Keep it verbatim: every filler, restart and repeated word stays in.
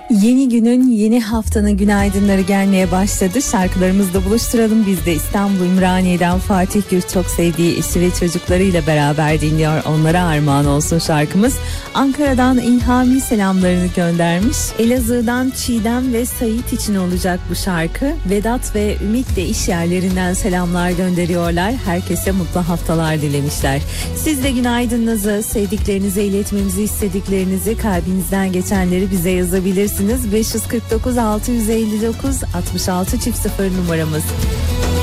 Yeni günün, yeni haftanın günaydınları gelmeye başladı. Şarkılarımızla buluşturalım. Biz de İstanbul Ümraniye'den Fatih Gür çok sevdiği eşi ve çocuklarıyla beraber dinliyor. Onlara armağan olsun şarkımız. Ankara'dan İlhami selamlarını göndermiş. Elazığ'dan Çiğdem ve Sait için olacak bu şarkı. Vedat ve Ümit de iş yerlerinden selamlar gönderiyorlar. Herkese mutlu haftalar dilemişler. Siz de günaydınınızı, sevdiklerinize iletmenizi istediklerinizi, kalbinizden geçenleri bize yazabilirsiniz. beş yüz kırk dokuz altı yüz elli dokuz altmış altı çift sıfır numaramız.